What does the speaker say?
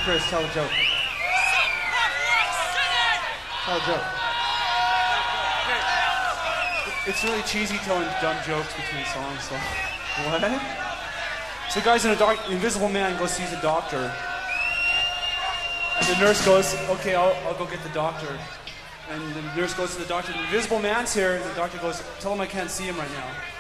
Chris, tell a joke. Tell a joke. It's really cheesy telling dumb jokes between songs, so. What? So the guy's in the Invisible Man goes sees a doctor. And the nurse goes, okay, I'll go get the doctor. And the nurse goes to the doctor, the Invisible Man's here. And the doctor goes, tell him I can't see him right now.